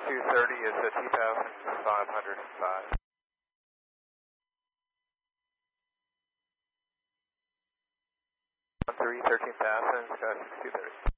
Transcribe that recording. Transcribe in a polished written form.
230 is at 2,505. 13, 13,000, Sky 230.